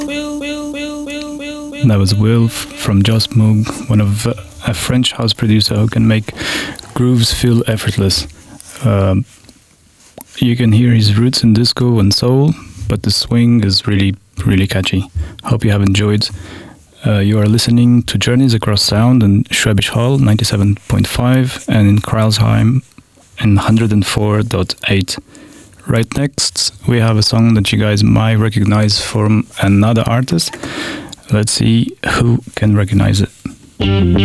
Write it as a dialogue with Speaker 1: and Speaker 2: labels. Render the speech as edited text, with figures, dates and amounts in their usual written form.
Speaker 1: That was Will from Joss Moog, one of a French house producer who can make grooves feel effortless. You can hear his roots in disco and soul, but the swing is really, really catchy. Hope you have enjoyed. You are listening to Journeys Across Sound in Schwäbisch Hall 97.5 and in Kreilsheim in 104.8. Right next, we have a song that you guys might recognize from another artist. Let's see who can recognize it.